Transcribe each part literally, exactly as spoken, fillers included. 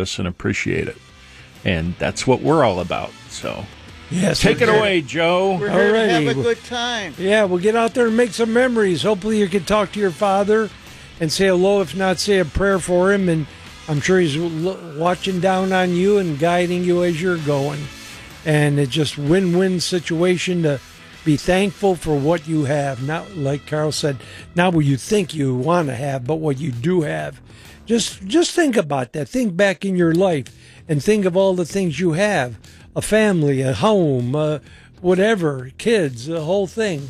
us and appreciate it. And that's what we're all about. So yes, take it away, Joe. We're here Alrighty. to have a good time. Yeah, we'll get out there and make some memories. Hopefully you can talk to your father and say hello. If not, say a prayer for him. And I'm sure he's l- watching down on you and guiding you as you're going. And it's just win-win situation to be thankful for what you have. Not, like Carl said, not what you think you want to have, but what you do have. Just, just think about that. Think back in your life and think of all the things you have. A family, a home, uh, whatever, kids, the whole thing.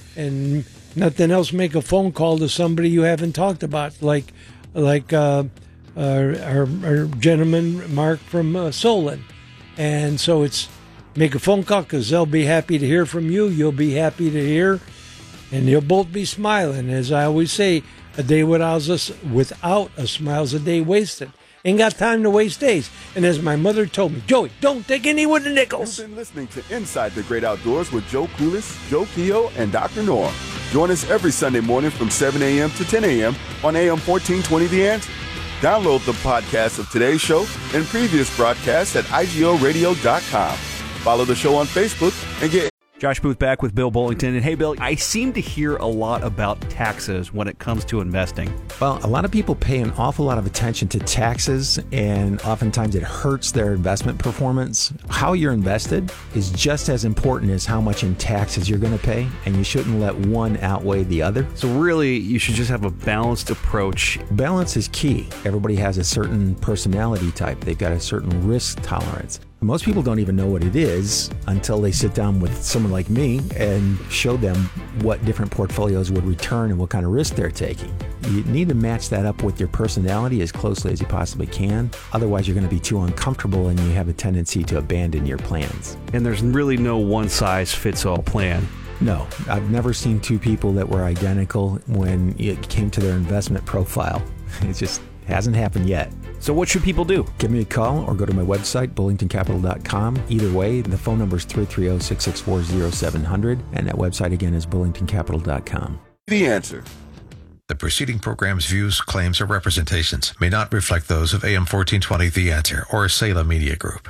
And nothing else, make a phone call to somebody you haven't talked about, like like uh, uh, our, our gentleman, Mark from uh, Solon. And so it's make a phone call because they'll be happy to hear from you. You'll be happy to hear. And you'll both be smiling. As I always say, a day without a, without a smile is a day wasted. Ain't got time to waste days. And as my mother told me, Joey, don't take any with the nickels. You've been listening to Inside the Great Outdoors with Joe Coolis, Joe Keogh, and Doctor Norm. Join us every Sunday morning from seven a.m. to ten a.m. on A M fourteen twenty The Answer. Download the podcast of today's show and previous broadcasts at I G O radio dot com. Follow the show on Facebook and get... Josh Booth back with Bill Bullington. And hey, Bill, I seem to hear a lot about taxes when it comes to investing. Well, a lot of people pay an awful lot of attention to taxes, and oftentimes it hurts their investment performance. How you're invested is just as important as how much in taxes you're going to pay, and you shouldn't let one outweigh the other. So really, you should just have a balanced approach. Balance is key. Everybody has a certain personality type. They've got a certain risk tolerance. Most people don't even know what it is until they sit down with someone like me and show them what different portfolios would return and what kind of risk they're taking. You need to match that up with your personality as closely as you possibly can. Otherwise, you're going to be too uncomfortable and you have a tendency to abandon your plans. And there's really no one-size-fits-all plan. No, I've never seen two people that were identical when it came to their investment profile. It just hasn't happened yet. So what should people do? Give me a call or go to my website, bullington capital dot com. Either way, the phone number is three three zero, six six four, zero seven zero zero, and that website again is bullington capital dot com. The Answer. The preceding program's views, claims, or representations may not reflect those of A M fourteen twenty The Answer or Salem Media Group.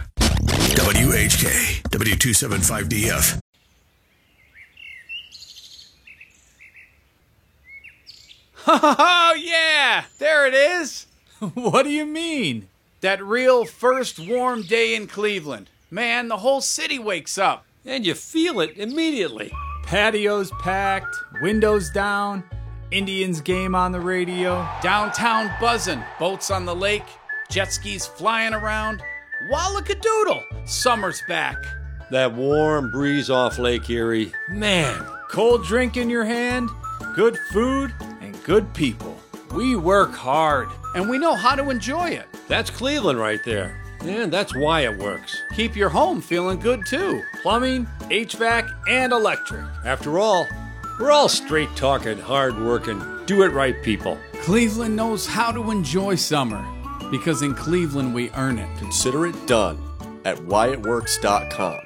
W H K, W two seventy-five D F. Oh, yeah! There it is! What do you mean? That real first warm day in Cleveland. Man, the whole city wakes up. And you feel it immediately. Patios packed, windows down, Indians game on the radio, downtown buzzing, boats on the lake, jet skis flying around. Wallakadoodle! Summer's back. That warm breeze off Lake Erie. Man. Cold drink in your hand, good food, and good people. We work hard, and we know how to enjoy it. That's Cleveland right there. And that's why it works. Keep your home feeling good, too. Plumbing, H V A C, and electric. After all, we're all straight-talking, hard-working, do-it-right people. Cleveland knows how to enjoy summer, because in Cleveland we earn it. Consider it done at why it works dot com.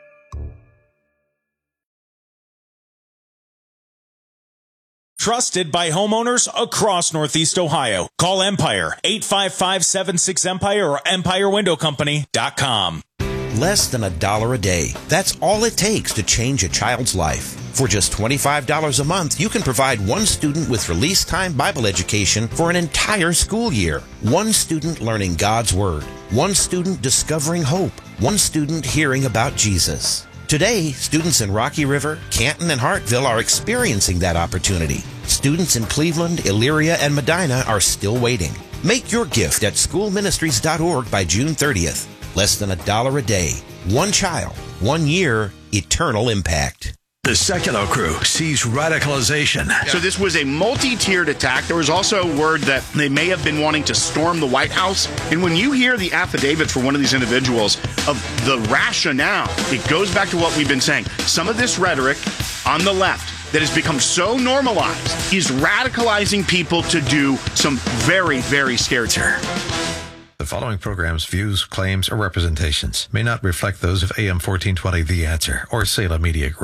Trusted by homeowners across Northeast Ohio. Call Empire, eight five five, seven six Empire or empire window company dot com. Less than a dollar a day. That's all it takes to change a child's life. For just twenty-five dollars a month, you can provide one student with release time Bible education for an entire school year. One student learning God's Word. One student discovering hope. One student hearing about Jesus. Today, students in Rocky River, Canton, and Hartville are experiencing that opportunity. Students in Cleveland, Elyria, and Medina are still waiting. Make your gift at school ministries dot org by June thirtieth. Less than a dollar a day. One child, one year, eternal impact. The Sekulow crew sees radicalization. So this was a multi-tiered attack. There was also word that they may have been wanting to storm the White House. And when you hear the affidavits for one of these individuals of the rationale, it goes back to what we've been saying. Some of this rhetoric on the left that has become so normalized is radicalizing people to do some very, very scary things. The following program's views, claims, or representations may not reflect those of A M fourteen twenty The Answer or Salem Media Group.